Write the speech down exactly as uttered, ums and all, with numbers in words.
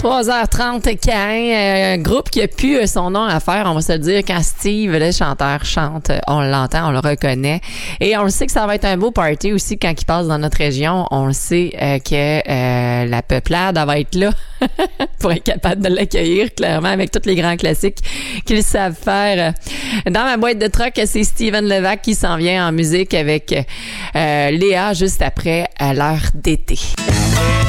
trois heures trente, Caïn, euh, groupe qui a pu euh, son nom à faire, on va se le dire, quand Steve, le chanteur, chante, on l'entend, on le reconnaît. Et on le sait que ça va être un beau party aussi quand il passe dans notre région. On le sait euh, que euh, la peuplade va être là pour être capable de l'accueillir, clairement, avec tous les grands classiques qu'ils savent faire. Dans ma boîte de truck, c'est Steven Levac qui s'en vient en musique avec euh, Léa juste après à l'heure d'été.